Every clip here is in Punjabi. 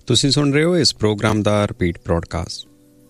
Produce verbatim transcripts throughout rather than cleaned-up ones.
ਤੁਸੀਂ ਸੁਣ ਰਹੇ ਹੋ ਇਸ ਪ੍ਰੋਗਰਾਮ ਦਾ ਰਿਪੀਟ ਬ੍ਰੌਡਕਾਸਟ।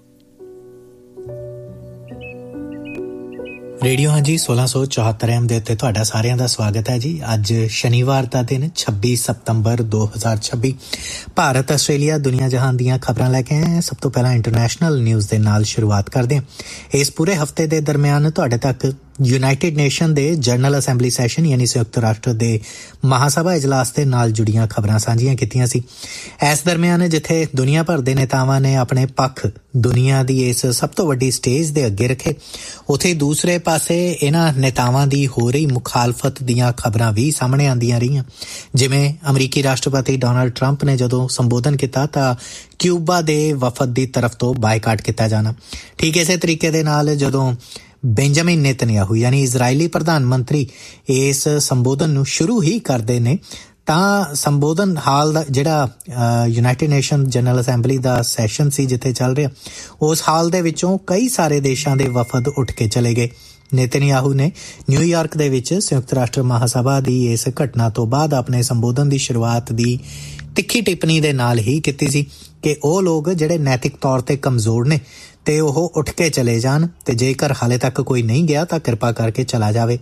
ਰੇਡੀਓ ਹਾਂਜੀ ਸੋਲਾਂ ਸੌ ਚੌਹੱਤਰ ਐਮ ਦੇ ਉੱਤੇ ਤੁਹਾਡਾ ਸਾਰਿਆਂ ਦਾ ਸਵਾਗਤ ਹੈ ਜੀ। ਅੱਜ ਸ਼ਨੀਵਾਰ ਦਾ ਦਿਨ ਛੱਬੀ ਸਤੰਬਰ ਦੋ ਹਜ਼ਾਰ ਛੱਬੀ। ਭਾਰਤ ਆਸਟ੍ਰੇਲੀਆ ਦੁਨੀਆ ਜਹਾਨ ਦੀਆਂ ਖਬਰਾਂ ਲੈ ਕੇ ਆਏ ਹਾਂ। ਸਭ ਤੋਂ ਪਹਿਲਾਂ ਇੰਟਰਨੈਸ਼ਨਲ ਨਿਊਜ਼ ਦੇ ਨਾਲ ਸ਼ੁਰੂਆਤ ਕਰਦੇ ਹਾਂ। ਇਸ ਪੂਰੇ ਹਫ਼ਤੇ ਦੇ ਦਰਮਿਆਨ ਤੁਹਾਡੇ ਤੱਕ ਯੂਨਾਈਟਿਡ ਨੇਸ਼ਨ ਦੇ ਜਨਰਲ ਅਸੈਂਬਲੀ ਸੈਸ਼ਨ ਯਾਨੀ ਸੰਯੁਕਤ ਰਾਸ਼ਟਰ ਦੇ ਮਹਾਸਭਾ ਇਜਲਾਸ ਦੇ ਨਾਲ ਜੁੜੀਆਂ ਖਬਰਾਂ ਸਾਂਝੀਆਂ ਕੀਤੀਆਂ ਸੀ। ਇਸ ਦਰਮਿਆਨ ਜਿੱਥੇ ਦੁਨੀਆ ਭਰ ਦੇ ਨੇਤਾਵਾਂ ਨੇ ਆਪਣੇ ਪੱਖ ਦੁਨੀਆ ਦੀ ਇਸ ਸਭ ਤੋਂ ਵੱਡੀ ਸਟੇਜ ਦੇ ਅੱਗੇ ਰੱਖੇ, ਉੱਥੇ ਦੂਸਰੇ ਪਾਸੇ ਇਹਨਾਂ ਨੇਤਾਵਾਂ ਦੀ ਹੋ ਰਹੀ ਮੁਖਾਲਫਤ ਦੀਆਂ ਖਬਰਾਂ ਵੀ ਸਾਹਮਣੇ ਆਉਂਦੀਆਂ ਰਹੀਆਂ। ਜਿਵੇਂ ਅਮਰੀਕੀ ਰਾਸ਼ਟਰਪਤੀ ਡੋਨਾਲਡ ਟਰੰਪ ਨੇ ਜਦੋਂ ਸੰਬੋਧਨ ਕੀਤਾ ਤਾਂ ਕਿਊਬਾ ਦੇ ਵਫਦ ਦੀ ਤਰਫ ਤੋਂ ਬਾਈਕਾਟ ਕੀਤਾ ਜਾਣਾ। ਠੀਕ ਇਸੇ ਤਰੀਕੇ ਦੇ ਨਾਲ ਜਦੋਂ ਬੈਂਜਾਮਿਨ ਨੇਤਨਯਾਹੂ ਯਾਨੀ ਇਜ਼ਰਾਈਲੀ ਪ੍ਰਧਾਨ ਮੰਤਰੀ ਇਸ ਸੰਬੋਧਨ ਨੂੰ ਸ਼ੁਰੂ ਹੀ ਕਰਦੇ ਨੇ ਤਾਂ ਸੰਬੋਧਨ ਹਾਲ ਦਾ ਜਿਹੜਾ ਯੂਨਾਈਟਿਡ ਨੇਸ਼ਨ ਜਨਰਲ ਅਸੈਂਬਲੀ ਦਾ ਸੈਸ਼ਨ ਸੀ ਜਿੱਥੇ ਚੱਲ ਰਿਹਾ, ਉਸ ਹਾਲ ਦੇ ਵਿੱਚੋਂ ਕਈ ਸਾਰੇ ਦੇਸ਼ਾਂ ਦੇ ਵਫਦ ਉੱਠ ਕੇ ਚਲੇ ਗਏ। ਨੇਤਨਯਾਹੂ ਨੇ ਨਿਊਯਾਰਕ ਦੇ ਵਿੱਚ ਸੰਯੁਕਤ ਰਾਸ਼ਟਰ ਮਹਾਸਭਾ ਦੀ ਇਸ ਘਟਨਾ ਤੋਂ ਬਾਅਦ ਆਪਣੇ ਸੰਬੋਧਨ ਦੀ ਸ਼ੁਰੂਆਤ ਦੀ ਤਿੱਖੀ ਟਿੱਪਣੀ ਦੇ ਨਾਲ ਹੀ ਕੀਤੀ ਸੀ ਕਿ ਉਹ ਲੋਕ ਜਿਹੜੇ ਨੈਤਿਕ ਤੌਰ ਤੇ ਕਮਜ਼ੋਰ ਨੇ ਤੇ ਉਹ ਉੱਠ ਕੇ ਚਲੇ ਜਾਣ, ਤੇ ਜੇਕਰ ਹਾਲੇ ਤੱਕ ਕੋਈ ਨਹੀਂ ਗਿਆ ਤਾਂ ਕਿਰਪਾ ਕਰਕੇ ਚਲਾ ਜਾਵੇ।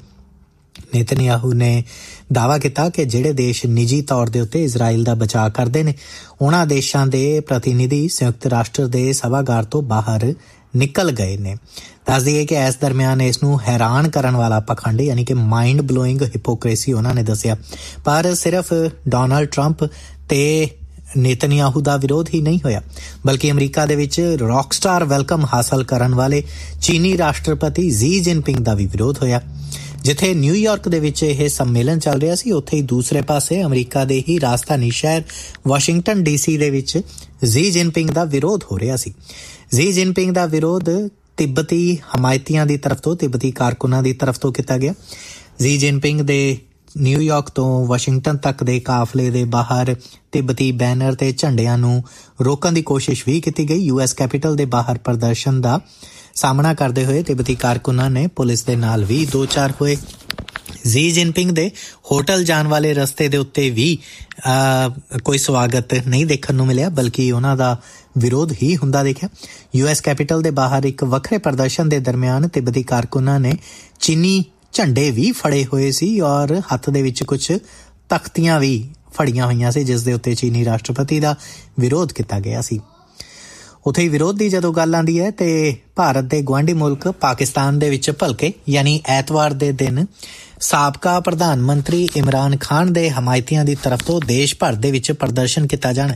ਨੇਤਨਯਾਹੂ ਨੇ ਦਾਅਵਾ ਕੀਤਾ ਕਿ ਜਿਹੜੇ ਦੇਸ਼ ਨਿੱਜੀ ਤੌਰ ਦੇ ਉੱਤੇ ਇਜ਼ਰਾਈਲ ਦਾ ਬਚਾਅ ਕਰਦੇ ਨੇ ਉਹਨਾਂ ਦੇਸ਼ਾਂ ਦੇ ਪ੍ਰਤੀਨਿਧੀ ਸੰਯੁਕਤ ਰਾਸ਼ਟਰ ਦੇ ਸਭਾਗਾਰ ਤੋਂ ਬਾਹਰ ਨਿਕਲ ਗਏ ਨੇ। ਦੱਸ ਦਈਏ ਕਿ ਇਸ ਦਰਮਿਆਨ ਇਸ ਨੂੰ ਹੈਰਾਨ ਕਰਨ ਵਾਲਾ ਪਖੰਡ ਯਾਨੀ ਕਿ ਮਾਈਂਡ ਬਲੋਇੰਗ ਹਿਪੋਕ੍ਰੇਸੀ ਉਹਨਾਂ ਨੇ ਦੱਸਿਆ। ਪਰ ਸਿਰਫ ਡੋਨਾਲਡ ਟਰੰਪ ਤੇ ਨੇਤਨਯਾਹੂ ਦਾ ਵਿਰੋਧ ਹੀ ਨਹੀਂ ਹੋਇਆ, ਬਲਕਿ ਅਮਰੀਕਾ ਦੇ ਵਿੱਚ ਰੌਕਸਟਾਰ ਵੈਲਕਮ ਹਾਸਲ ਕਰਨ ਵਾਲੇ ਚੀਨੀ ਰਾਸ਼ਟਰਪਤੀ ਜ਼ੀ ਜਿਨਪਿੰਗ ਦਾ ਵੀ ਵਿਰੋਧ ਹੋਇਆ। ਜਿੱਥੇ ਨਿਊਯਾਰਕ ਦੇ ਵਿੱਚ ਇਹ ਸੰਮੇਲਨ ਚੱਲ ਰਿਹਾ ਸੀ, ਉੱਥੇ ਹੀ ਦੂਸਰੇ ਪਾਸੇ ਅਮਰੀਕਾ ਦੇ ਹੀ ਰਾਜਧਾਨੀ ਸ਼ਹਿਰ ਵਾਸ਼ਿੰਗਟਨ ਡੀਸੀ ਦੇ ਵਿੱਚ ਜ਼ੀ ਜਿਨਪਿੰਗ ਦਾ ਵਿਰੋਧ ਹੋ ਰਿਹਾ ਸੀ। ਜ਼ੀ ਜਿਨਪਿੰਗ ਦਾ ਵਿਰੋਧ ਤਿੱਬਤੀ ਹਮਾਇਤੀਆਂ ਦੀ ਤਰਫ ਤੋਂ, ਤਿੱਬਤੀ ਕਾਰਕੁਨਾਂ ਦੀ ਤਰਫ ਤੋਂ ਕੀਤਾ ਗਿਆ। ਜ਼ੀ ਜਿਨਪਿੰਗ ਦੇ ਨਿਊਯਾਰਕ ਤੋਂ ਵਾਸ਼ਿੰਗਟਨ ਤੱਕ ਦੇ ਕਾਫਲੇ ਦੇ ਬਾਹਰ ਤਿੱਬਤੀ ਬੈਨਰ ਤੇ ਝੰਡਿਆਂ ਨੂੰ ਰੋਕਣ ਦੀ ਕੋਸ਼ਿਸ਼ ਵੀ ਕੀਤੀ ਗਈ। ਯੂ ਐਸ ਕੈਪੀਟਲ ਦੇ ਬਾਹਰ ਪ੍ਰਦਰਸ਼ਨ ਦਾ ਸਾਹਮਣਾ ਕਰਦੇ ਹੋਏ ਤਿੱਬਤੀ ਕਾਰਕੁਨਾਂ ਨੇ ਪੁਲਿਸ ਦੇ ਨਾਲ ਵੀ ਦੋ ਚਾਰ ਹੋਏ। ਜ਼ੀ ਜਿਨਪਿੰਗ ਦੇ ਹੋਟਲ ਜਾਣ ਵਾਲੇ ਰਸਤੇ ਦੇ ਉੱਤੇ ਵੀ ਕੋਈ ਸਵਾਗਤ ਨਹੀਂ ਦੇਖਣ ਨੂੰ ਮਿਲਿਆ, ਬਲਕਿ ਉਹਨਾਂ ਦਾ ਵਿਰੋਧ ਹੀ ਹੁੰਦਾ ਦੇਖਿਆ। ਯੂ ਐਸ ਕੈਪੀਟਲ ਦੇ ਬਾਹਰ ਇੱਕ ਵੱਖਰੇ ਪ੍ਰਦਰਸ਼ਨ ਦੇ ਦਰਮਿਆਨ ਤਿੱਬਤੀ ਕਾਰਕੁਨਾਂ ਨੇ ਚੀਨੀ ਝੰਡੇ ਵੀ ਫੜੇ ਹੋਏ ਸੀ ਔਰ ਹੱਥ ਦੇ ਵਿੱਚ ਕੁਝ ਤਖਤੀਆਂ ਵੀ ਫੜੀਆਂ ਹੋਈਆਂ ਸੀ ਜਿਸ ਦੇ ਉੱਤੇ ਚੀਨੀ ਰਾਸ਼ਟਰਪਤੀ ਦਾ ਵਿਰੋਧ ਕੀਤਾ ਗਿਆ ਸੀ। ਉੱਥੇ ਹੀ ਵਿਰੋਧ ਦੀ ਜਦੋਂ ਗੱਲ ਆਉਂਦੀ ਹੈ ਤੇ ਭਾਰਤ ਦੇ ਗੁਆਂਢੀ ਮੁਲਕ ਪਾਕਿਸਤਾਨ ਦੇ ਵਿੱਚ ਭਲਕੇ ਯਾਨੀ ਐਤਵਾਰ ਦੇ ਦਿਨ ਸਾਬਕਾ ਪ੍ਰਧਾਨ ਮੰਤਰੀ ਇਮਰਾਨ ਖਾਨ ਦੇ ਹਮਾਇਤੀਆਂ ਦੀ ਤਰਫ ਤੋਂ ਦੇਸ਼ ਭਰ ਦੇ ਵਿੱਚ ਪ੍ਰਦਰਸ਼ਨ ਕੀਤਾ ਜਾਣਾ।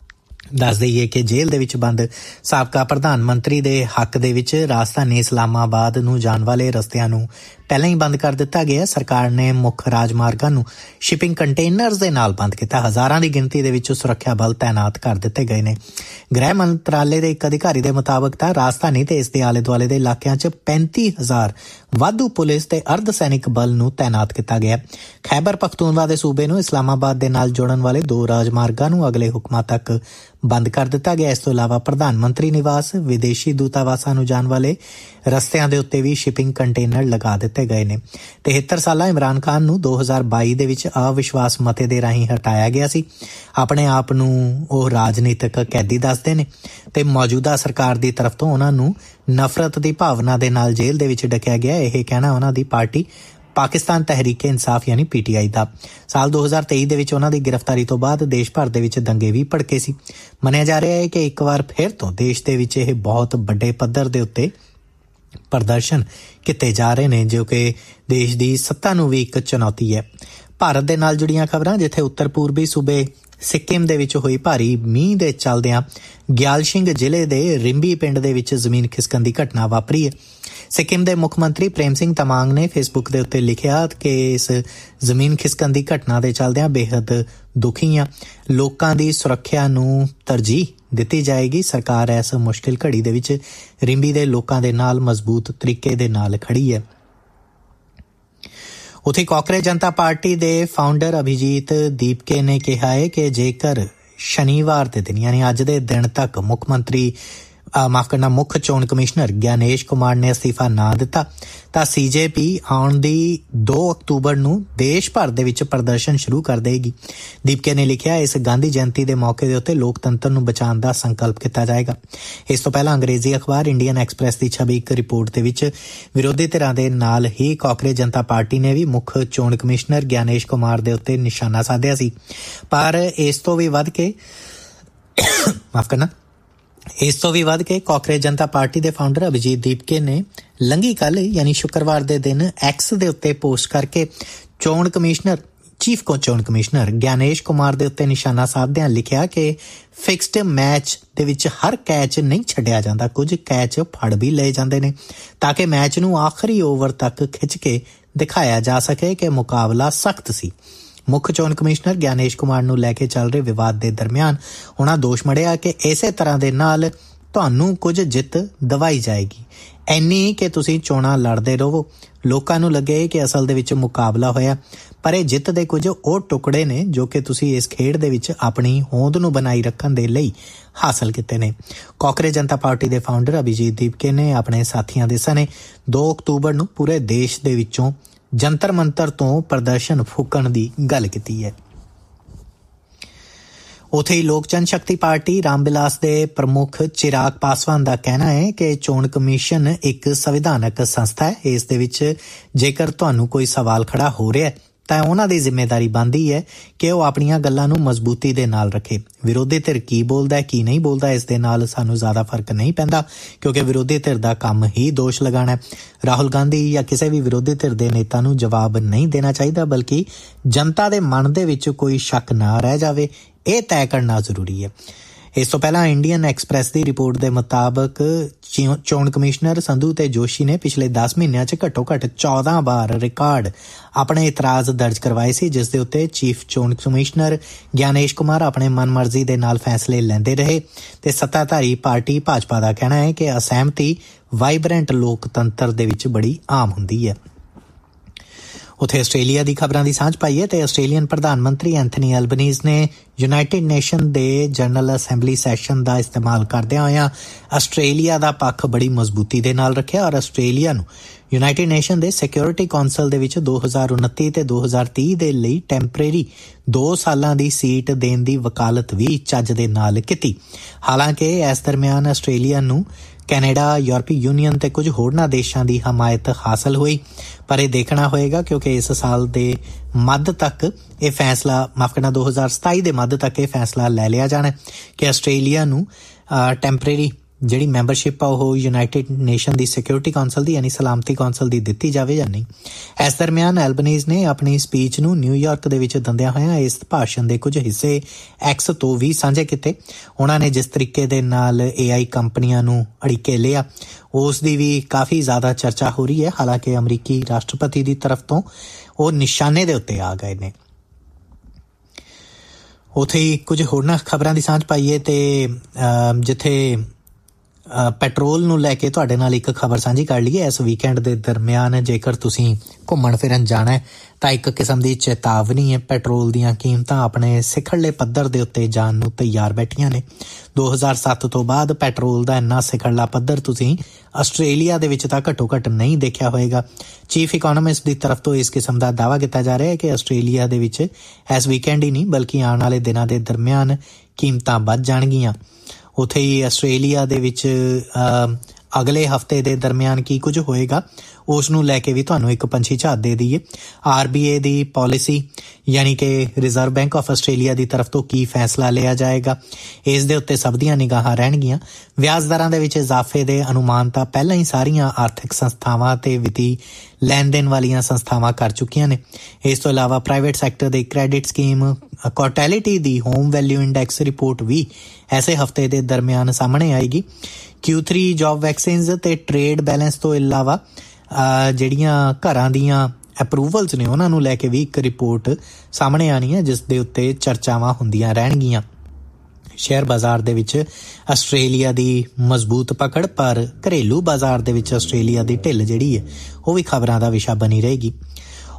ਦੱਸ ਦਈਏ ਕਿ ਜੇਲ੍ਹ ਦੇ ਵਿੱਚ ਬੰਦ ਸਾਬਕਾ ਪ੍ਰਧਾਨ ਮੰਤਰੀ ਦੇ ਹੱਕ ਦੇ ਵਿੱਚ ਰਾਜਧਾਨੀ ਇਸਲਾਮਾਬਾਦ ਨੂੰ ਜਾਣ ਵਾਲੇ ਰਸਤਿਆਂ ਨੂੰ ਪਹਿਲਾਂ ਹੀ ਬੰਦ ਕਰ ਦਿੱਤਾ ਗਿਆ। ਸਰਕਾਰ ਨੇ ਮੁੱਖ ਰਾਜਮਾਰਗਾਂ ਨੂੰ ਸ਼ਿਪਿੰਗ ਕੰਟੇਨਰਸ ਦੇ ਨਾਲ ਬੰਦ ਕੀਤਾ। ਹਜ਼ਾਰਾਂ ਦੀ ਗਿਣਤੀ ਦੇ ਵਿੱਚ ਸੁਰੱਖਿਆ ਬਲ ਤਾਇਨਾਤ ਕਰ ਦਿੱਤੇ ਗਏ ਨੇ। ਗ੍ਰਹਿ ਮੰਤਰਾਲੇ ਦੇ ਇੱਕ ਅਧਿਕਾਰੀ ਦੇ ਮੁਤਾਬਕ ਤਾਂ ਰਾਜਧਾਨੀ ਤੇ ਇਸ ਦੇ ਆਲੇ ਦੁਆਲੇ ਦੇ ਇਲਾਕਿਆਂ 'ਚ ਪੈਂਤੀ ਹਜ਼ਾਰ ਵਾਧੂ ਪੁਲਿਸ ਤੇ ਅਰਧ ਸੈਨਿਕ ਬਲ ਨੂੰ ਤਾਇਨਾਤ ਕੀਤਾ ਗਿਆ। ਖੈਬਰ ਪਖਤੂਨਵਾ ਦੇ ਸੂਬੇ ਨੂੰ ਇਸਲਾਮਾਬਾਦ ਦੇ ਨਾਲ ਜੋੜਨ ਵਾਲੇ ਦੋ ਰਾਜਮਾਰਗਾਂ ਨੂੰ ਅਗਲੇ ਹੁਕਮਾਂ ਤੱਕ ਬੰਦ ਕਰ ਦਿੱਤਾ ਗਿਆ। ਇਸ ਤੋਂ ਇਲਾਵਾ ਪ੍ਰਧਾਨ ਮੰਤਰੀ ਨਿਵਾਸ, ਵਿਦੇਸ਼ੀ ਦੂਤਾਵਾਸਾਂ ਨੂੰ ਜਾਣ ਵਾਲੇ ਰਸਤਿਆਂ ਦੇ ਉੱਤੇ ਵੀ ਸ਼ਿਪਿੰਗ ਕੰਟੇਨਰ ਲਗਾ ਦਿੱਤੇ ਗਏ ਨੇ। ਤਿਹੱਤਰ ਸਾਲਾ ਇਮਰਾਨ ਖਾਨ ਨੂੰ ਦੋ ਹਜ਼ਾਰ ਬਾਈ ਦੇ ਵਿੱਚ ਅਵਿਸ਼ਵਾਸ ਮਤੇ ਦੇ ਰਾਹੀਂ ਹਟਾਇਆ ਗਿਆ ਸੀ। ਆਪਣੇ ਆਪ ਨੂੰ ਉਹ ਰਾਜਨੀਤਿਕ ਕੈਦੀ ਦੱਸਦੇ ਨੇ ਤੇ ਮੌਜੂਦਾ ਸਰਕਾਰ ਦੀ ਤਰਫ ਤੋਂ ਉਹਨਾਂ ਨੂੰ ਨਫ਼ਰਤ ਦੀ ਭਾਵਨਾ ਦੇ ਨਾਲ ਜੇਲ੍ਹ ਦੇ ਵਿੱਚ ਡੱਕਿਆ ਗਿਆ। ਇਹ ਕਹਿਣਾ ਉਹਨਾਂ ਦੀ ਪਾਰਟੀ ਪਾਕਿਸਤਾਨ ਤਹਿਰੀਕ ਇਨਸਾਫ ਯਾਨੀ ਪੀ ਟੀ ਆਈ ਦਾ। ਸਾਲ ਦੋ ਹਜ਼ਾਰ ਤੇਈ ਦੇ ਵਿੱਚ ਉਹਨਾਂ ਦੀ ਗ੍ਰਿਫਤਾਰੀ ਤੋਂ ਬਾਅਦ ਦੇਸ਼ ਭਰ ਦੇ ਵਿੱਚ ਦੰਗੇ ਵੀ ਭੜਕੇ ਸੀ। ਮੰਨਿਆ ਜਾ ਰਿਹਾ ਹੈ ਕਿ ਇੱਕ ਵਾਰ ਫਿਰ ਤੋਂ ਦੇਸ਼ ਦੇ ਵਿੱਚ ਇਹ ਬਹੁਤ ਵੱਡੇ ਪੱਧਰ ਦੇ ਉੱਤੇ ਪ੍ਰਦਰਸ਼ਨ ਕੀਤੇ ਜਾ ਰਹੇ ਨੇ ਜੋ ਕਿ ਦੇਸ਼ ਦੀ ਸੱਤਾ ਨੂੰ ਵੀ ਇੱਕ ਚੁਣੌਤੀ ਹੈ। ਭਾਰਤ ਦੇ ਨਾਲ ਜੁੜੀਆਂ ਖਬਰਾਂ, ਜਿੱਥੇ ਉੱਤਰ ਪੂਰਬੀ ਸੂਬੇ ਸਿੱਕਿਮ ਦੇ ਵਿੱਚ ਹੋਈ ਭਾਰੀ ਮੀਂਹ ਦੇ ਚੱਲਦਿਆਂ ਗਿਆਲਸ਼ਿੰਗ ਜ਼ਿਲ੍ਹੇ ਦੇ ਰਿੰਬੀ ਪਿੰਡ ਦੇ ਵਿੱਚ ਜ਼ਮੀਨ ਖਿਸਕਣ ਦੀ ਘਟਨਾ ਵਾਪਰੀ ਹੈ। ਸਿੱਕਿਮ ਦੇ ਮੁੱਖ ਮੰਤਰੀ ਪ੍ਰੇਮ ਸਿੰਘ ਤਮਾਂਗ ਨੇ ਫੇਸਬੁੱਕ ਦੇ ਉੱਤੇ ਲਿਖਿਆ ਕਿ ਇਸ ਜ਼ਮੀਨ ਖਿਸਕਣ ਦੀ ਘਟਨਾ ਦੇ ਚੱਲਦਿਆਂ ਬੇਹੱਦ ਦੁਖੀ ਹਾਂ। ਲੋਕਾਂ ਦੀ ਸੁਰੱਖਿਆ ਨੂੰ ਤਰਜੀਹ ਦਿੱਤੀ ਜਾਏਗੀ। ਸਰਕਾਰ ਇਸ ਮੁਸ਼ਕਿਲ ਘੜੀ ਦੇ ਵਿੱਚ ਰਿੰਬੀ ਦੇ ਲੋਕਾਂ ਦੇ ਨਾਲ ਮਜ਼ਬੂਤ ਤਰੀਕੇ ਦੇ ਨਾਲ ਖੜੀ ਹੈ। ਉੱਥੇ ਕਾਂਗਰਸ ਜਨਤਾ ਪਾਰਟੀ ਦੇ ਫਾਊਂਡਰ ਅਭਿਜੀਤ ਦੀਪਕੇ ਨੇ ਕਿਹਾ ਹੈ ਕਿ ਜੇਕਰ ਸ਼ਨੀਵਾਰ ਦੇ ਦਿਨ ਯਾਨੀ ਅੱਜ ਦੇ ਦਿਨ ਤੱਕ ਮੁੱਖ ਮੰਤਰੀ ਮਾਫ ਕਰਨਾ ਮੁੱਖ ਚੋਣ ਕਮਿਸ਼ਨਰ ਗਿਆਨੇਸ਼ ਕੁਮਾਰ ਨੇ ਅਸਤੀਫਾ ਨਾ ਦਿੱਤਾ ਤਾਂ ਸੀ ਜੇ ਪੀ ਆਉਣ ਦੀ ਦੋ ਅਕਤੂਬਰ ਨੂੰ ਦੇਸ਼ ਭਰ ਦੇ ਵਿੱਚ ਪ੍ਰਦਰਸ਼ਨ ਸ਼ੁਰੂ ਕਰ ਦੇਗੀ। ਦੀਪਕੇ ਨੇ ਲਿਖਿਆ, ਇਸ ਗਾਂਧੀ ਜਯੰਤੀ ਦੇ ਮੌਕੇ ਦੇ ਉੱਤੇ ਲੋਕਤੰਤਰ ਨੂੰ ਬਚਾਉਣ ਦਾ ਸੰਕਲਪ ਕੀਤਾ ਜਾਏਗਾ। ਇਸ ਤੋਂ ਪਹਿਲਾਂ ਅੰਗਰੇਜ਼ੀ ਅਖਬਾਰ ਇੰਡੀਅਨ ਐਕਸਪ੍ਰੈਸ ਦੀ ਛਵੀ ਇੱਕ ਰਿਪੋਰਟ ਦੇ ਵਿੱਚ ਵਿਰੋਧੀ ਧਿਰਾਂ ਦੇ ਨਾਲ ਹੀ ਕਾਂਗਰਸ ਜਨਤਾ ਪਾਰਟੀ ਨੇ ਵੀ ਮੁੱਖ ਚੋਣ ਕਮਿਸ਼ਨਰ ਗਿਆਨੇਸ਼ ਕੁਮਾਰ ਦੇ ਉੱਤੇ ਨਿਸ਼ਾਨਾ ਸਾਧਿਆ ਸੀ। ਪਰ ਇਸ ਤੋਂ ਵੀ ਵੱਧ ਕੇ ਮਾਫ ਕਰਨਾ ਇਸ ਤੋਂ ਵੀ ਵੱਧ ਕੇ ਕਾਂਗਰਸ ਜਨਤਾ ਪਾਰਟੀ ਦੇ ਫਾਊਂਡਰ ਅਭਿਜੀਤ ਦੀਪਕੇ ਨੇ ਲੰਘੀ ਕੱਲ੍ਹ ਯਾਨੀ ਸ਼ੁੱਕਰਵਾਰ ਦੇ ਦਿਨ ਐਕਸ ਦੇ ਉੱਤੇ ਪੋਸਟ ਕਰਕੇ ਚੋਣ ਕਮਿਸ਼ਨਰ ਚੀਫ ਚੋਣ ਕਮਿਸ਼ਨਰ ਗਿਆਨੇਸ਼ ਕੁਮਾਰ ਦੇ ਉੱਤੇ ਨਿਸ਼ਾਨਾ ਸਾਧਦਿਆਂ ਲਿਖਿਆ ਕਿ ਫਿਕਸਡ ਮੈਚ ਦੇ ਵਿੱਚ ਹਰ ਕੈਚ ਨਹੀਂ ਛੱਡਿਆ ਜਾਂਦਾ, ਕੁਝ ਕੈਚ ਫੜ ਵੀ ਲਏ ਜਾਂਦੇ ਨੇ ਤਾਂ ਕਿ ਮੈਚ ਨੂੰ ਆਖਰੀ ਓਵਰ ਤੱਕ ਖਿੱਚ ਕੇ ਦਿਖਾਇਆ ਜਾ ਸਕੇ ਕਿ ਮੁਕਾਬਲਾ ਸਖਤ ਸੀ। ਮੁੱਖ ਚੋਣ ਕਮਿਸ਼ਨਰ ਗਿਆਨੇਸ਼ ਕੁਮਾਰ ਨੂੰ ਲੈ ਕੇ ਚੱਲ ਰਹੇ ਵਿਵਾਦ ਦੇ ਦਰਮਿਆਨ ਉਹਨਾਂ ਦੋਸ਼ ਮੜਿਆ ਕਿ ਇਸੇ ਤਰ੍ਹਾਂ ਦੇ ਨਾਲ ਤੁਹਾਨੂੰ ਕੁਝ ਜਿੱਤ ਦਵਾਈ ਜਾਏਗੀ, ਇੰਨੀ ਕਿ ਤੁਸੀਂ ਚੋਣਾਂ ਲੜਦੇ ਰਹੋ, ਲੋਕਾਂ ਨੂੰ ਲੱਗੇ ਕਿ ਅਸਲ ਦੇ ਵਿੱਚ ਮੁਕਾਬਲਾ ਹੋਇਆ, ਪਰ ਇਹ ਜਿੱਤ ਦੇ ਕੁਝ ਉਹ ਟੁਕੜੇ ਨੇ ਜੋ ਕਿ ਤੁਸੀਂ ਇਸ ਖੇਡ ਦੇ ਵਿੱਚ ਆਪਣੀ ਹੋਂਦ ਨੂੰ ਬਣਾਈ ਰੱਖਣ ਦੇ ਲਈ ਹਾਸਲ ਕੀਤੇ ਨੇ। ਕਾਂਗਰਸ ਜਨਤਾ ਪਾਰਟੀ ਦੇ ਫਾਊਂਡਰ ਅਭਿਜੀਤ ਦੀਪਕੇ ਨੇ ਆਪਣੇ ਸਾਥੀਆਂ ਦੇ ਸਣੇ ਦੋ ਅਕਤੂਬਰ ਨੂੰ ਪੂਰੇ ਦੇਸ਼ ਦੇ ਵਿੱਚੋਂ ਜੰਤਰ ਮੰਤਰ ਤੋਂ ਪ੍ਰਦਰਸ਼ਨ ਫੂਕਣ ਦੀ ਗੱਲ ਕੀਤੀ ਹੈ। ਉੱਥੇ ਹੀ ਲੋਕ ਜਨਸ਼ਕਤੀ ਪਾਰਟੀ ਰਾਮਵਿਲਾਸ ਦੇ ਪ੍ਰਮੁੱਖ ਚਿਰਾਗ ਪਾਸਵਾਨ ਦਾ ਕਹਿਣਾ ਹੈ ਕਿ ਚੋਣ ਕਮਿਸ਼ਨ ਇੱਕ ਸੰਵਿਧਾਨਕ ਸੰਸਥਾ ਹੈ, ਇਸ ਦੇ ਵਿੱਚ ਜੇਕਰ ਤੁਹਾਨੂੰ ਕੋਈ ਸਵਾਲ ਖੜਾ ਹੋ ਰਿਹਾ ਤਾਂ ਉਹਨਾਂ ਦੀ ਜ਼ਿੰਮੇਵਾਰੀ ਬਣਦੀ ਹੈ ਕਿ ਉਹ ਆਪਣੀਆਂ ਗੱਲਾਂ ਨੂੰ ਮਜ਼ਬੂਤੀ ਦੇ ਨਾਲ ਰੱਖੇ। ਵਿਰੋਧੀ ਧਿਰ ਕੀ ਬੋਲਦਾ ਕੀ ਨਹੀਂ ਬੋਲਦਾ ਇਸ ਦੇ ਨਾਲ ਸਾਨੂੰ ਜ਼ਿਆਦਾ ਫਰਕ ਨਹੀਂ ਪੈਂਦਾ, ਕਿਉਂਕਿ ਵਿਰੋਧੀ ਧਿਰ ਦਾ ਕੰਮ ਹੀ ਦੋਸ਼ ਲਗਾਉਣਾ। ਰਾਹੁਲ ਗਾਂਧੀ ਜਾਂ ਕਿਸੇ ਵੀ ਵਿਰੋਧੀ ਧਿਰ ਦੇ ਨੇਤਾ ਨੂੰ ਜਵਾਬ ਨਹੀਂ ਦੇਣਾ ਚਾਹੀਦਾ, ਬਲਕਿ ਜਨਤਾ ਦੇ ਮਨ ਦੇ ਵਿੱਚ ਕੋਈ ਸ਼ੱਕ ਨਾ ਰਹਿ ਜਾਵੇ, ਇਹ ਤੈਅ ਕਰਨਾ ਜ਼ਰੂਰੀ ਹੈ। ਇਸ ਤੋਂ ਪਹਿਲਾਂ ਇੰਡੀਅਨ ਐਕਸਪ੍ਰੈਸ ਦੀ ਰਿਪੋਰਟ ਦੇ ਮੁਤਾਬਕ ਚੋਣ ਕਮਿਸ਼ਨਰ ਸੰਧੂ ਤੇ ਜੋਸ਼ੀ ਨੇ ਪਿਛਲੇ ਦਸ ਮਹੀਨਿਆਂ 'ਚ ਘੱਟੋ ਘੱਟ ਚੌਦਾਂ ਵਾਰ ਰਿਕਾਰਡ ਆਪਣੇ ਇਤਰਾਜ਼ ਦਰਜ ਕਰਵਾਏ ਸੀ, ਜਿਸ ਦੇ ਉੱਤੇ ਚੀਫ ਚੋਣ ਕਮਿਸ਼ਨਰ ਗਿਆਨੇਸ਼ ਕੁਮਾਰ ਆਪਣੇ ਮਨਮਰਜ਼ੀ ਦੇ ਨਾਲ ਫੈਸਲੇ ਲੈਂਦੇ ਰਹੇ ਤੇ ਸੱਤਾਧਾਰੀ ਪਾਰਟੀ ਭਾਜਪਾ ਦਾ ਕਹਿਣਾ ਹੈ ਕਿ ਅਸਹਿਮਤੀ ਵਾਈਬਰੈਂਟ ਲੋਕਤੰਤਰ ਦੇ ਵਿੱਚ ਬੜੀ ਆਮ ਹੁੰਦੀ ਹੈ। ਉੱਥੇ ਆਸਟ੍ਰੇਲੀਆ ਦੀ ਖਬਰਾਂ ਦੀ ਸਾਂਝ ਪਾਈ ਹੈ ਤੇ ਆਸਟ੍ਰੇਲੀਅਨ ਪ੍ਰਧਾਨ ਮੰਤਰੀ ਐਂਥਨੀ ਐਲਬਨੀਜ਼ ਨੇ ਯੂਨਾਈਟਿਡ ਨੇਸ਼ਨ ਦੇ ਜਨਰਲ ਅਸੈਂਬਲੀ ਸੈਸ਼ਨ ਦਾ ਇਸਤੇਮਾਲ ਕਰਦਿਆਂ ਹੋਇਆਂ ਆਸਟ੍ਰੇਲੀਆ ਦਾ ਪੱਖ ਬੜੀ ਮਜ਼ਬੂਤੀ ਦੇ ਨਾਲ ਰੱਖਿਆ ਔਰ ਆਸਟ੍ਰੇਲੀਆ ਨੂੰ ਯੂਨਾਈਟਿਡ ਨੇਸ਼ਨ ਦੇ ਸਿਕਿਉਰਿਟੀ ਕੌਂਸਲ ਦੇ ਵਿੱਚ ਦੋ ਹਜ਼ਾਰ ਉਨੱਤੀ ਤੇ ਦੋ ਹਜ਼ਾਰ ਤੀਹ ਦੇ ਲਈ ਟੈਂਪਰੇਰੀ ਦੋ ਸਾਲਾਂ ਦੀ ਸੀਟ ਦੇਣ ਦੀ ਵਕਾਲਤ ਵੀ ਚੱਜ ਦੇ ਨਾਲ ਕੀਤੀ। ਹਾਲਾਂਕਿ ਇਸ ਦਰਮਿਆਨ ਆਸਟ੍ਰੇਲੀਆ ਨੂੰ ਕੈਨੇਡਾ, ਯੂਰਪੀ ਯੂਨੀਅਨ ਤੇ ਕੁਝ ਹੋਰਨਾਂ ਦੇਸ਼ਾਂ ਦੀ ਹਮਾਇਤ ਹਾਸਲ ਹੋਈ, ਪਰ ਇਹ ਦੇਖਣਾ ਹੋਏਗਾ ਕਿਉਂਕਿ ਇਸ ਸਾਲ ਦੇ ਮੱਧ ਤੱਕ ਇਹ ਫੈਸਲਾ ਮਾਫ ਕਰਨਾ ਦੋ ਹਜ਼ਾਰ ਸਤਾਈ ਦੇ ਮੱਧ ਤੱਕ ਇਹ ਫੈਸਲਾ ਲੈ ਲਿਆ ਜਾਣਾ ਕਿ ਆਸਟ੍ਰੇਲੀਆ ਨੂੰ ਟੈਂਪਰੇਰੀ ਜਿਹੜੀ ਮੈਂਬਰਸ਼ਿਪ ਆ ਉਹ ਯੂਨਾਈਟਿਡ ਨੇਸ਼ਨ ਦੀ ਸਿਕਿਉਰਿਟੀ ਕੌਂਸਲ ਦੀ ਯਾਨੀ ਸਲਾਮਤੀ ਕੌਂਸਲ ਦੀ ਦਿੱਤੀ ਜਾਵੇ ਜਾਂ ਨਹੀਂ। ਇਸ ਦਰਮਿਆਨ ਐਲਬਨੀਜ਼ ਨੇ ਆਪਣੀ ਸਪੀਚ ਨੂੰ ਨਿਊਯਾਰਕ ਦੇ ਵਿੱਚ ਦਿੰਦਿਆਂ ਹੋਇਆਂ ਇਸ ਭਾਸ਼ਣ ਦੇ ਕੁਝ ਹਿੱਸੇ ਐਕਸ ਤੋਂ ਵੀ ਸਾਂਝੇ ਕੀਤੇ। ਉਹਨਾਂ ਨੇ ਜਿਸ ਤਰੀਕੇ ਦੇ ਨਾਲ ਏ ਆਈ ਕੰਪਨੀਆਂ ਨੂੰ ਅੜਿੱਕੇ ਲਿਆ ਉਸ ਦੀ ਵੀ ਕਾਫੀ ਜ਼ਿਆਦਾ ਚਰਚਾ ਹੋ ਰਹੀ ਹੈ। ਹਾਲਾਂਕਿ ਅਮਰੀਕੀ ਰਾਸ਼ਟਰਪਤੀ ਦੀ ਤਰਫ ਤੋਂ ਉਹ ਨਿਸ਼ਾਨੇ ਦੇ ਉੱਤੇ ਆ ਗਏ ਨੇ। ਉੱਥੇ ਹੀ ਕੁਝ ਹੋਰਨਾਂ ਖਬਰਾਂ ਦੀ ਸਾਂਝ ਪਾਈਏ ਤੇ ਜਿੱਥੇ ਪੈਟਰੋਲ ਨੂੰ ਲੈ ਕੇ ਤੁਹਾਡੇ ਨਾਲ ਇੱਕ ਖਬਰ ਸਾਂਝੀ ਕਰ ਲਈਏ। ਇਸ ਵੀਕਐਂਡ ਦੇ ਦਰਮਿਆਨ ਜੇਕਰ ਤੁਸੀਂ ਘੁੰਮਣ ਫਿਰਨ ਜਾਣਾ ਤਾਂ ਇੱਕ ਕਿਸਮ ਦੀ ਚੇਤਾਵਨੀ ਹੈ, ਪੈਟਰੋਲ ਦੀਆਂ ਕੀਮਤਾਂ ਆਪਣੇ ਸਿਖਰਲੇ ਪੱਧਰ ਦੇ ਉੱਤੇ ਜਾਣ ਨੂੰ ਤਿਆਰ ਬੈਠੀਆਂ ਨੇ। ਦੋ ਹਜ਼ਾਰ ਸੱਤ ਤੋਂ ਬਾਅਦ ਪੈਟਰੋਲ ਦਾ ਇੰਨਾ ਸਿਖਰਲਾ ਪੱਧਰ ਤੁਸੀਂ ਆਸਟ੍ਰੇਲੀਆ ਦੇ ਵਿੱਚ ਤਾਂ ਘੱਟੋ ਘੱਟ ਨਹੀਂ ਦੇਖਿਆ ਹੋਏਗਾ। ਚੀਫ ਇਕੋਨੋਮਿਸਟ ਦੀ ਤਰਫ ਤੋਂ ਇਸ ਕਿਸਮ ਦਾ ਦਾਅਵਾ ਕੀਤਾ ਜਾ ਰਿਹਾ ਹੈ ਕਿ ਆਸਟ੍ਰੇਲੀਆ ਦੇ ਵਿੱਚ ਇਸ ਵੀਕਐਂਡ ਹੀ ਨਹੀਂ ਬਲਕਿ ਆਉਣ ਵਾਲੇ ਦਿਨਾਂ ਦੇ ਦਰਮਿਆਨ ਕੀਮਤਾਂ ਵੱਧ ਜਾਣਗੀਆਂ। ਉੱਥੇ ਹੀ ਆਸਟ੍ਰੇਲੀਆ ਦੇ ਵਿੱਚ ਅਗਲੇ ਹਫ਼ਤੇ ਦੇ ਦਰਮਿਆਨ ਕੀ ਕੁਝ ਹੋਏਗਾ ਉਸ ਨੂੰ ਲੈ ਕੇ ਵੀ ਤੁਹਾਨੂੰ ਇੱਕ ਪੰਛੀ ਝਾਤ ਦੇ ਦਈਏ। R B I the policy ਯਾਨੀ ਕਿ ਰਿਜ਼ਰਵ ਬੈਂਕ ਆਫ ਆਸਟ੍ਰੇਲੀਆ ਦੀ ਤਰਫ ਤੋਂ ਕੀ ਫੈਸਲਾ ਲਿਆ ਜਾਏਗਾ ਇਸ ਦੇ ਉੱਤੇ ਸਭ ਦੀਆਂ ਨਿਗਾਹਾਂ ਰਹਿਣਗੀਆਂ। ਵਿਆਜ ਦਰਾਂ ਦੇ ਵਿੱਚ ਇਜ਼ਾਫੇ ਦੇ ਅਨੁਮਾਨ ਤਾਂ ਪਹਿਲਾਂ ਹੀ ਸਾਰੀਆਂ ਆਰਥਿਕ ਸੰਸਥਾਵਾਂ ਤੇ ਵਿੱਤੀ ਲੈਣ ਦੇਣ ਵਾਲੀਆਂ ਸੰਸਥਾਵਾਂ ਕਰ ਚੁੱਕੀਆਂ ਨੇ। ਇਸ ਤੋਂ ਇਲਾਵਾ ਪ੍ਰਾਈਵੇਟ ਸੈਕਟਰ ਦੇ ਕ੍ਰੈਡਿਟ ਸਕੀਮ ਕੋਟੈਲਿਟੀ ਦੀ ਹੋਮ ਵੈਲਿਊ ਇੰਡੈਕਸ ਰਿਪੋਰਟ ਵੀ ਐਸੇ ਹਫ਼ਤੇ ਦੇ ਦਰਮਿਆਨ ਸਾਹਮਣੇ ਆਏਗੀ। ਕਿਊ ਥਰੀ ਜੌਬ ਵੈਕਸੀਨਸ ਤੇ ਟ੍ਰੇਡ ਬੈਲੈਂਸ ਤੋਂ ਇਲਾਵਾ ਜਿਹੜੀਆਂ ਘਰਾਂ ਦੀਆਂ ਅਪਰੂਵਲਸ ਨੇ ਉਹਨਾਂ ਨੂੰ ਲੈ ਕੇ ਵੀ ਇੱਕ ਰਿਪੋਰਟ ਸਾਹਮਣੇ ਆਉਣੀ ਹੈ ਜਿਸ ਦੇ ਉੱਤੇ ਚਰਚਾਵਾਂ ਹੁੰਦੀਆਂ ਰਹਿਣਗੀਆਂ। ਸ਼ੇਅਰ ਬਾਜ਼ਾਰ ਦੇ ਵਿੱਚ ਆਸਟ੍ਰੇਲੀਆ ਦੀ ਮਜ਼ਬੂਤ ਪਕੜ ਪਰ ਘਰੇਲੂ ਬਾਜ਼ਾਰ ਦੇ ਵਿੱਚ ਆਸਟ੍ਰੇਲੀਆ ਦੀ ਢਿੱਲ ਜਿਹੜੀ ਹੈ ਉਹ ਵੀ ਖਬਰਾਂ ਦਾ ਵਿਸ਼ਾ ਬਣੀ ਰਹੇਗੀ।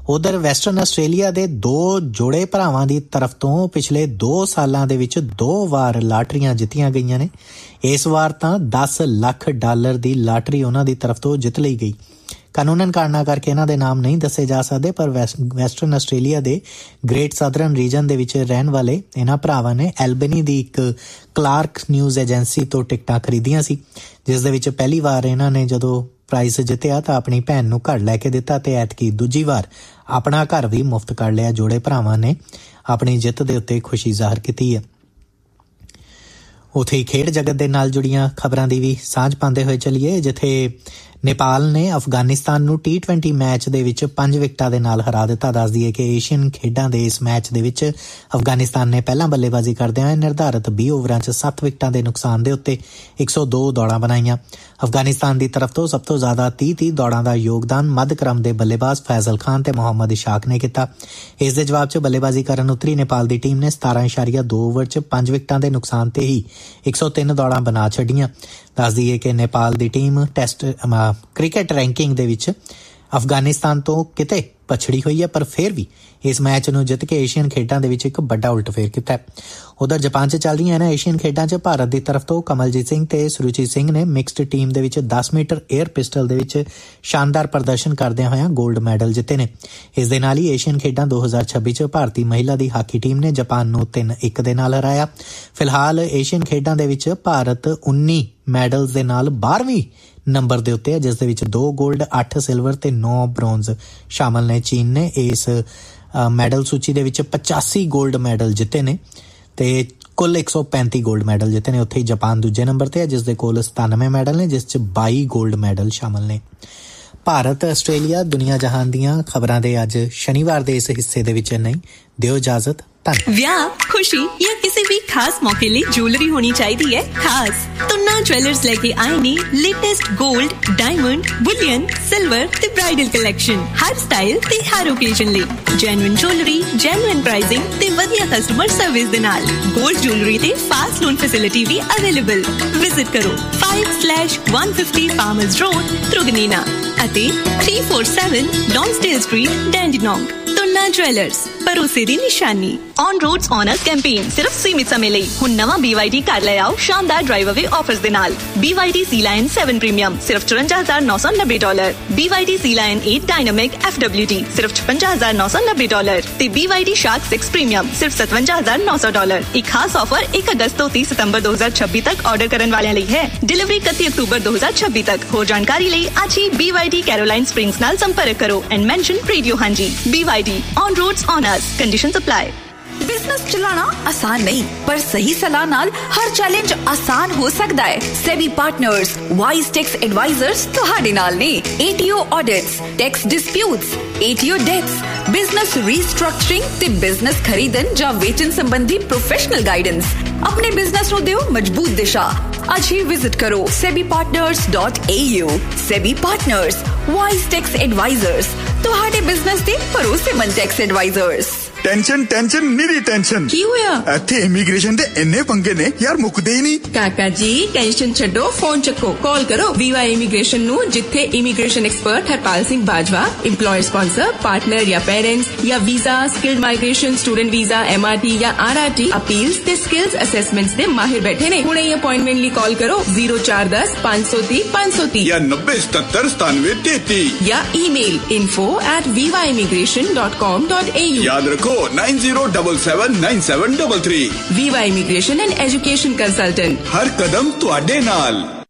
ਉਧਰ ਵੈਸਟਰਨ ਆਸਟ੍ਰੇਲੀਆ ਦੇ ਦੋ ਜੋੜੇ ਭਰਾਵਾਂ ਦੀ ਤਰਫ ਤੋਂ ਪਿਛਲੇ ਦੋ ਸਾਲਾਂ ਦੇ ਵਿੱਚ ਦੋ ਵਾਰ ਲਾਟਰੀਆਂ ਜਿੱਤੀਆਂ ਗਈਆਂ ਨੇ। ਇਸ ਵਾਰ ਤਾਂ ਦਸ ਲੱਖ ਡਾਲਰ ਦੀ ਲਾਟਰੀ ਉਹਨਾਂ ਦੀ ਤਰਫ ਤੋਂ ਜਿੱਤ ਲਈ ਗਈ। ਕਾਨੂੰਨਨ ਕਾਰਨਾਂ ਕਰਕੇ ਇਹਨਾਂ ਦੇ ਨਾਮ ਨਹੀਂ ਦੱਸੇ ਜਾ ਸਕਦੇ, ਪਰ ਵੈਸਟਰਨ ਆਸਟ੍ਰੇਲੀਆ ਦੇ ਗ੍ਰੇਟ ਸਦਰਨ ਰੀਜਨ ਦੇ ਵਿੱਚ ਰਹਿਣ ਵਾਲੇ ਇਹਨਾਂ ਭਰਾਵਾਂ ਨੇ ਐਲਬਨੀ ਦੀ ਇੱਕ ਕਲਾਰਕ ਨਿਊਜ਼ ਏਜੰਸੀ ਤੋਂ ਟਿਕਟਾਂ ਖਰੀਦੀਆਂ ਸੀ, ਜਿਸ ਦੇ ਵਿੱਚ ਪਹਿਲੀ ਵਾਰ ਇਹਨਾਂ ਨੇ ਜਦੋਂ ਪ੍ਰਾਈਜ਼ ਜਿੱਤਿਆ ਤਾਂ ਆਪਣੀ ਭੈਣ ਨੂੰ ਘਰ ਲੈ ਕੇ ਦਿੱਤਾ ਤੇ ਐਤਕੀ ਦੂਜੀ ਵਾਰ ਆਪਣਾ ਘਰ ਵੀ ਮੁਫਤ ਕਰ ਲਿਆ। ਜੋੜੇ ਭਰਾਵਾਂ ਨੇ ਆਪਣੀ ਜਿੱਤ ਦੇ ਉੱਤੇ ਖੁਸ਼ੀ ਜ਼ਾਹਰ ਕੀਤੀ ਹੈ। ਉੱਥੇ ਹੀ ਖੇਡ ਜਗਤ ਦੇ ਨਾਲ ਜੁੜੀਆਂ ਖਬਰਾਂ ਦੀ ਵੀ ਸਾਂਝ ਪਾਉਂਦੇ ਹੋਏ ਚੱਲੀਏ, ਜਿੱਥੇ ਨੇਪਾਲ ਨੇ ਅਫਗਾਨਿਸਤਾਨ ਨੂੰ ਟੀ ਟਵੈਂਟੀ ਮੈਚ ਦੇ ਵਿੱਚ ਪੰਜ ਵਿਕਟਾਂ ਦੇ ਨਾਲ ਹਰਾ ਦਿੱਤਾ। ਦੱਸ ਦਈਏ ਕਿ ਏਸ਼ੀਅਨ ਖੇਡਾਂ ਦੇ ਇਸ ਮੈਚ ਦੇ ਵਿੱਚ ਅਫਗਾਨਿਸਤਾਨ ਨੇ ਪਹਿਲਾਂ ਬੱਲੇਬਾਜ਼ੀ ਕਰਦਿਆਂ ਹੋਏ ਨਿਰਧਾਰਿਤ ਵੀਹ ਓਵਰਾਂ 'ਚ ਸੱਤ ਵਿਕਟਾਂ ਦੇ ਨੁਕਸਾਨ ਦੇ ਉੱਤੇ ਇੱਕ ਸੌ ਦੋ ਦੌੜਾਂ ਬਣਾਈਆਂ। ਅਫਗਾਨਿਸਤਾਨ ਦੀ ਤਰਫ ਤੋਂ ਸਭ ਤੋਂ ਜ਼ਿਆਦਾ ਤੀਹ ਤੀਹ ਦੌੜਾਂ ਦਾ ਯੋਗਦਾਨ ਮੱਧ ਕ੍ਰਮ ਦੇ ਬੱਲੇਬਾਜ਼ ਫੈਜ਼ਲ ਖਾਨ ਤੇ ਮੁਹੰਮਦ ਇਸ਼ਾਕ ਨੇ ਕੀਤਾ। ਇਸ ਦੇ ਜਵਾਬ 'ਚ ਬੱਲੇਬਾਜ਼ੀ ਕਰਨ ਉਤਰੀ ਨੇਪਾਲ ਦੀ ਟੀਮ ਨੇ ਸਤਾਰਾਂ ਇਸ਼ਾਰੀਆ ਦੋ ਓਵਰ 'ਚ ਪੰਜ ਵਿਕਟਾਂ ਦੇ ਨੁਕਸਾਨ ਤੇ ਹੀ ਇੱਕ ਸੌ ਤਿੰਨ ਦੌੜਾਂ ਬਣਾ ਛੱਡੀਆਂ। ਦੱਸ ਦਈਏ ਕਿ ਨੇਪਾਲ ਦੀ ਟੀਮ ਟੈਸਟ ਕ੍ਰਿਕਟ ਰੈਂਕਿੰਗ ਦੇ ਵਿੱਚ ਅਫਗਾਨਿਸਤਾਨ ਤੋਂ ਕਿਤੇ ਪਛੜੀ ਹੋਈ ਹੈ, ਪਰ ਫਿਰ ਵੀ ਇਸ ਮੈਚ ਨੂੰ ਜਿੱਤ ਕੇ ਏਸ਼ੀਅਨ ਖੇਡਾਂ ਦੇ ਵਿੱਚ ਇੱਕ ਵੱਡਾ ਉਲਟਫੇਰ ਕੀਤਾ। ਉਧਰ ਜਾਪਾਨ 'ਚ ਚੱਲ ਰਹੀਆਂ ਇਹਨਾਂ ਏਸ਼ੀਅਨ ਖੇਡਾਂ 'ਚ ਭਾਰਤ ਦੀ ਤਰਫ ਤੋਂ ਕਮਲਜੀਤ ਸਿੰਘ ਤੇ ਸੁਰੂਚੀ ਸਿੰਘ ਨੇ ਮਿਕਸਡ ਟੀਮ ਦੇ ਵਿੱਚ ਦਸ ਮੀਟਰ 에ਅਰ ਪਿਸਟਲ ਦੇ ਵਿੱਚ ਸ਼ਾਨਦਾਰ ਪ੍ਰਦਰਸ਼ਨ ਕਰਦਿਆਂ ਹੋਇਆਂ ਗੋਲਡ ਮੈਡਲ ਜਿੱਤੇ ਨੇ। ਇਸ ਦੇ ਨਾਲ ਹੀ ਏਸ਼ੀਅਨ ਖੇਡਾਂ ਦੋ ਹਜ਼ਾਰ ਛੱਬੀ 'ਚ ਭਾਰਤੀ ਮਹਿਲਾ ਦੀ ਹਾਕੀ ਟੀਮ ਨੇ ਜਾਪਾਨ ਨੂੰ ਤਿੰਨ ਇੱਕ ਦੇ ਨਾਲ ਹਰਾਇਆ। ਫਿਲਹਾਲ ਏਸ਼ੀਅਨ ਖੇਡਾਂ ਦੇ ਵਿੱਚ ਭਾਰਤ ਉੱਨੀ ਮੈਡਲਸ ਦੇ ਨਾਲ ਬਾਰ੍ਹਵੀਂ ਨੰਬਰ ਦੇ ਉੱਤੇ ਹੈ, ਜਿਸ ਦੇ ਵਿੱਚ ਦੋ ਗੋਲਡ, ਅੱਠ ਸਿਲਵਰ ਤੇ ਨੌ ਬ੍ਰੌਂਜ਼ ਸ਼ਾਮਲ ਨੇ। ਚੀਨ ਨੇ ਇਸ ਮੈਡਲ ਸੂਚੀ ਦੇ ਵਿੱਚ ਪਚਾਸੀ ਗੋਲਡ ਮੈਡਲ ਜਿੱਤੇ ਨੇ ਤੇ ਕੁੱਲ ਇੱਕ ਸੌ ਪੈਂਤੀ ਗੋਲਡ ਮੈਡਲ ਜਿੱਤੇ ਨੇ। ਉੱਥੇ ਹੀ ਜਾਪਾਨ ਦੂਜੇ ਨੰਬਰ ਤੇ ਹੈ, ਜਿਸ ਦੇ ਕੋਲ ਸਤਾਨਵੇਂ ਮੈਡਲ ਨੇ, ਜਿਸ 'ਚ ਬਾਈ ਗੋਲਡ ਮੈਡਲ ਸ਼ਾਮਲ ਨੇ। ਭਾਰਤ ਆਸਟ੍ਰੇਲੀਆ ਦੁਨੀਆ ਜਹਾਨ ਦੀਆਂ ਖਬਰਾਂ ਦੇ ਅੱਜ ਸ਼ਨੀਵਾਰ ਦੇ ਇਸ ਹਿੱਸੇ ਦੇ ਵਿੱਚ ਨਹੀਂ। ਦਿਓ ਇਜਾਜ਼ਤ। ਵਿਆਹ, ਖੁਸ਼ੀ ਜਾਂ ਕਿਸੇ ਵੀ ਖਾਸ ਮੌਕੇ ਲਈ ਜੁਐਲਰੀ ਹੋਣੀ ਚਾਹੀਦੀ ਹੈ ਖਾਸ। ਤੁੰਨਾ ਜੁਐਲਰਸ ਲੈ ਕੇ ਆਏ ਨੇ ਲੇਟੈਸਟ 골ਡ, ਡਾਇਮੰਡ, ਬੁਲੀਅਨ, ਸਿਲਵਰ ਤੇ ਬ੍ਰਾਈਡਲ ਕਲੈਕਸ਼ਨ। ਹਰ ਸਟਾਈਲ ਤੇ ਹਰ ਓਕੇਜ਼ਨ ਲਈ ਜੈਨੂਇਨ ਜੁਐਲਰੀ, ਜੈਨੂਇਨ ਪ੍ਰਾਈਸਿੰਗ ਤੇ ਵਧੀਆ ਕਸਟਮਰ ਸਰਵਿਸ ਦੇ ਨਾਲ 골ਡ ਜੁਐਲਰੀ ਤੇ ਫਾਸਟ ਲੋਨ ਫੈਸਿਲਿਟੀ ਵੀ ਅਵੇਲੇਬਲ। ਵਿਜ਼ਿਟ ਕਰੋ five slash one fifty Farmers Road, Truganina ਅਤੇ three forty-seven Lonsdale Street, Dandenong। Tuna jewellers, ਭਰੋਸੇ ਦੀ ਨਿਸ਼ਾਨੀ। ਔਨ ਰੋਡਸ ਔਨਰ ਕੈਂਪੇਨ ਸਿਰਫ ਸੀਮਿਤ ਸਮੇਂ ਲਈ। ਹੁਣ ਨਵਾਂ B Y D ਘਰ ਲੈ ਆਓ ਸ਼ਾਨਦਾਰ ਡਰਾਈਵ ਅਵੇ ਆਫਰਸ ਦੇ ਨਾਲ। B Y D Sea Lion seven premium ਸਿਰਫ ਚੁਰੰਜਾ ਹਜ਼ਾਰ ਨੌ ਸੌ ਨੱਬੇ dollar. B Y D Sea Lion eight dynamic F W D ਸਿਰਫ ਛਪੰਜਾ ਹਜ਼ਾਰ ਨੌ ਸੌ ਨੱਬੇ ਡਾਲਰ ਤੇ B Y D Shark six premium ਸਿਰਫ ਸਤਵੰਜਾ ਹਜ਼ਾਰ ਨੌ ਸੌ ਡਾਲਰ। ਇੱਕ ਖਾਸ ਆਫਰ ਇੱਕ ਅਗਸਤ ਤੋਂ ਤੀਹ ਸਤੰਬਰ ਦੋ ਹਜ਼ਾਰ ਛੱਬੀ ਤੱਕ ਆਰਡਰ ਕਰਨ ਵਾਲਿਆਂ ਲਈ ਹੈ। ਡਿਲੀਵਰੀ ਇਕੱਤੀ ਅਕਤੂਬਰ ਦੋ ਹਜ਼ਾਰ ਛੱਬੀ ਤੱਕ। ਹੋਰ ਜਾਣਕਾਰੀ ਲਈ ਅੱਜ ਹੀ B Y D Caroline Springs ਨਾਲ ਸੰਪਰਕ ਕਰੋ ਐਂਡ ਮੈਂਸ਼ਨ ਰੇਡੀਓ ਹਾਂਜੀ। B Y D on roads on us, conditions apply. Business चलाना आसान नहीं, पर सही सलाह नाल हर चैलेंज आसान हो सकता है। SEBI partners wise tax advisers तुहाडे नाल ने। A T O audits, tax disputes, A T O dates, business restructuring ते बिजनेस खरीदन जां वेचन संबंधी प्रोफेशनल गाइडेंस। अपने बिजनेस नु दियो मजबूत दिशा। आज ही विजिट करो SEBI partners dot A U। SEBI partners wise tax advisers, तुहाडे बिजनेस दे भरोसेमंद टैक्स एडवाइजर्स। टेंशन टेंशन निरी टेंशन की होया? इत्थे इमीग्रेशन दे इन्ने पंगे ने यार, मुकदे ही नहीं। काका जी टेंशन छड्डो, फोन चक्को, कॉल करो V Y इमीग्रेशन नु, जिथे immigration expert Harpal Singh Bajwa, employer sponsor, partner या पेरेंट्स या visa, skilled migration, student visa, M R T या R R T अपील्स ते स्किल्स असेसमेंट्स दे माहिर बैठे ने। हुणे अपॉइंटमेंट ਲਈ कॉल करो zero four one zero five zero three five zero three या नब्बे सतहत्तर सतानवे तैंतीस या email info at v y immigration dot com dot a u। याद रखो nine zero seven seven nine seven three three। V Y Immigration and Education Consultant, हर कदम तुहाडे नाल।